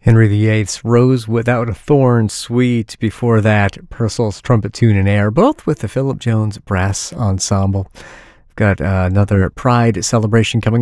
Henry VIII's Rose Without a Thorn Suite. Before that, Purcell's Trumpet Tune and Air, both with the Philip Jones Brass Ensemble. We've got another Pride celebration coming